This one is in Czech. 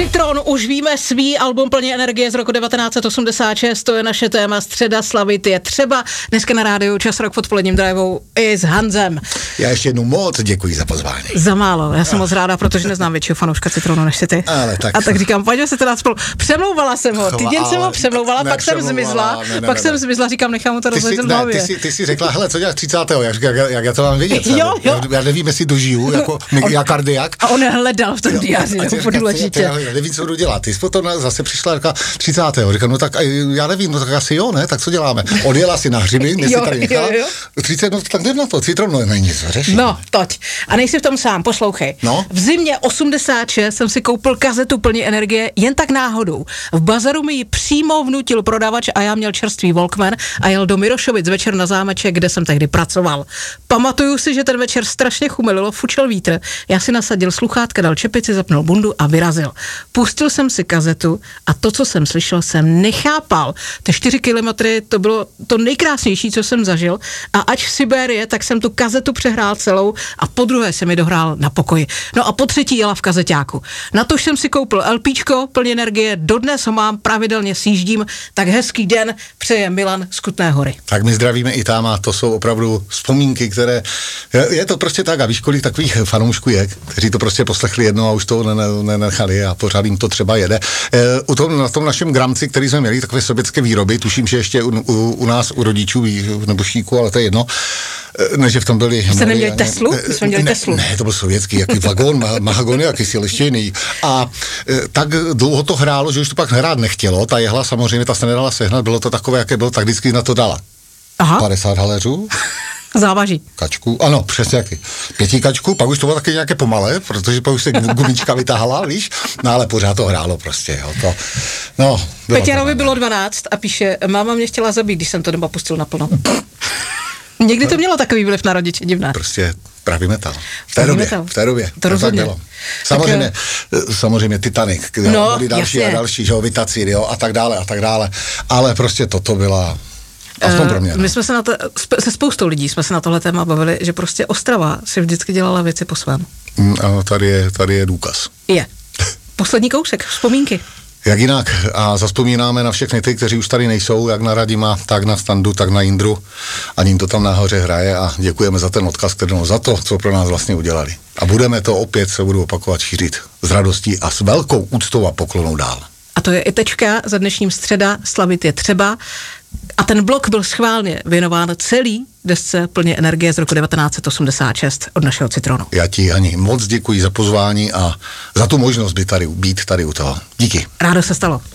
Citron, už víme svý album Plně energie z roku 1986, to je naše téma, středa slavit je třeba. Dneska na rádiu Čas Rock v odpoledním driveu i s Hanzem. Já ještě jednou moc děkuji za pozvání. Za málo, já jsem moc ráda, protože neznám většího fanouška Citronu než si ty. Ale tak. A tak říkám, pojďme se teda spolu. Přemlouvala jsem ho, týden jsem ho přemlouvala, pak jsem zmizla, říkám, nechám mu to rozhodit v hlavě. Ty jsi řekla, hele, co děláš 30. Jak já to mám vědět? Jo. Já nevím, jestli dožiju, jako já kardiak. A on hledal v tom diáři, jako důležitě. Já nevím, co budu dělat. Ty jsi potom zase přišla, říká 30. Říkám, no tak já nevím, no tak asi jo, ne? Tak co děláme? Odjela si na hřiby, mě si tady nechala. 30, no tak jdem na to, Citron, no není nic řešit. No, toť. A nejsi v tom sám, poslouchej. No? V zimě 86 jsem si koupil kazetu Plně energie jen tak náhodou. V bazaru mi ji přímo vnutil prodavač a já měl čerstvý Walkman a jel do Mirošovic večer na Zámeček, kde jsem tehdy pracoval. Pamatuju si, že ten večer strašně chumelilo, fučel vítr. Já si nasadil sluchátka, dal čepici, zapnul bundu a vyrazil. Pustil jsem si kazetu a to, co jsem slyšel, jsem nechápal. Ty 4 kilometry, to bylo to nejkrásnější, co jsem zažil, a ať v Sibérie, tak jsem tu kazetu přehrál celou a po druhé jsem mi dohrál na pokoji. No a po třetí jela v kazeťáku. Na to jsem si koupil LPčko Plně energie, dodnes ho mám, pravidelně sjíždím, tak hezký den přeje Milan z Kutné Hory. Tak my zdravíme i tam a to jsou opravdu vzpomínky, které, je to prostě tak a víš, kolik takových fanoušků je, kteří to prostě poslechli jednou a už to nenechali a pořád jim to třeba jede. Na tom našem Gramci, který jsme měli, takové sovětské výroby, tuším, že ještě u nás, u rodičů nebo šíku, ale to je jedno, než v tom byli... Jste neměli Teslu? Jsme měli Teslu. Ne, to byl sovětský, jaký vagón, mahagony, jakýsi leštěný. A tak dlouho to hrálo, že už to pak hrát nechtělo, ta jehla samozřejmě, ta se nedala sehnat, bylo to takové, jaké bylo, tak vždycky na to dala. Aha. 50 haléřů. Závaží. Kačku, ano, přesně jaký. 5 kačku, pak už to bylo taky nějaké pomalé, protože pak už se gumička vytahala, víš, no ale pořád to hrálo prostě, jo, to, no. Peťanovi bylo 12 a píše, máma mě chtěla zabít, když jsem to doma pustil naplno. Někdy to mělo takový vliv na rodiče, divné. Prostě pravý metal. V té době. To rozhodně. Samozřejmě Titanic, byly další jasně. A další, že jo, Vitacír, jo, a tak dále, ale prostě toto byla... My jsme se se spoustou lidí jsme se na tohle téma bavili, že prostě Ostrava si vždycky dělala věci po svém. A tady je důkaz. Je. Poslední kousek, vzpomínky. Jak jinak? A zazpomínáme na všechny ty, kteří už tady nejsou, jak na Radima, tak na Standu, tak na Jindru. A ním to tam nahoře hraje a děkujeme za ten odkaz, za to, co pro nás vlastně udělali. A budeme to opět, se budu opakovat, šířit s radostí a s velkou úctou a poklonou dál. A to je i tečka za dnešním středa, slavit je třeba. A ten blok byl schválně věnován celý desce Plně energie z roku 1986 od našeho Citronu. Já ti, Hani, moc děkuji za pozvání a za tu možnost být tady u toho. Díky. Rádo se stalo.